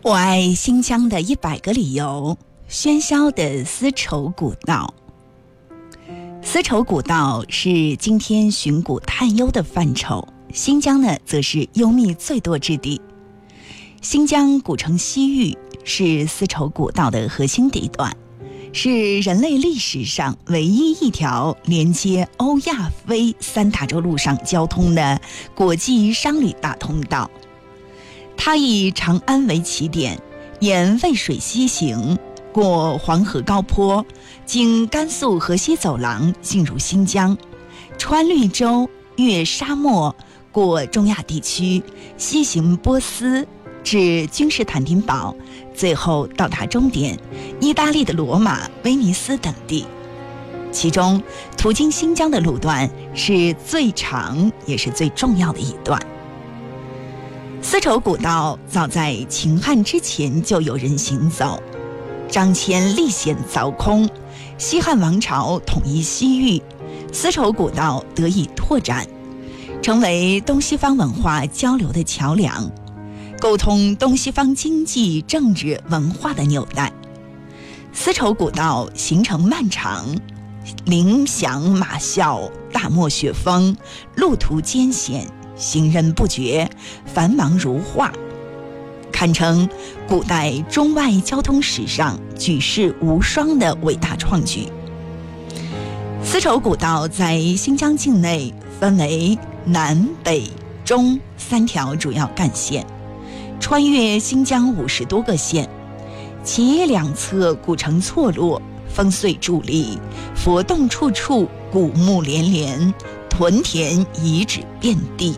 我爱新疆的100个理由，喧嚣的丝绸古道。丝绸古道是今天寻古探幽的范畴，新疆呢则是幽秘最多之地。新疆古城西域是丝绸古道的核心地段，是人类历史上唯一一条连接欧亚非3大洲陆上交通的国际商旅大通道。它以长安为起点，沿渭水西行，过黄河高坡，经甘肃河西走廊进入新疆，穿绿洲，越沙漠，过中亚地区，西行波斯，至君士坦丁堡，最后到达终点意大利的罗马、威尼斯等地。其中途经新疆的路段是最长也是最重要的一段。丝绸古道早在秦汉之前就有人行走，张骞历险凿空，西汉王朝统一西域，丝绸古道得以拓展，成为东西方文化交流的桥梁，沟通东西方经济、政治、文化的纽带。丝绸古道行程漫长，铃响马啸，大漠雪峰，路途艰险，行人不绝，繁忙如画，堪称古代中外交通史上举世无双的伟大创举。丝绸古道在新疆境内分为南北中3条主要干线，穿越新疆50多个县，其两侧古城错落，风燧伫立，佛洞处处，古木连连，屯田遗址遍地。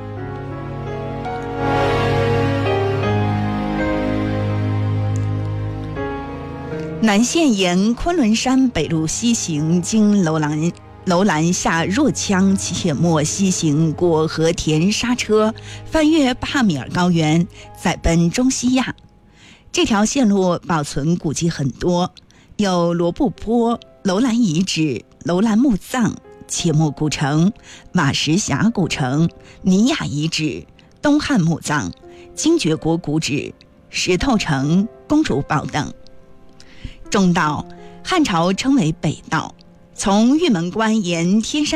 南线沿昆仑山北路西行，经楼兰下若羌，切莫西行，过和田沙车，翻越帕米尔高原，再奔中西亚。这条线路保存古迹很多，有罗布泊、楼兰遗址、楼兰墓葬、切莫古城、瓦什峡古城、尼雅遗址、东汉墓葬、精绝国古址、石头城、公主堡等。中道汉朝称为北道，从玉门关沿天山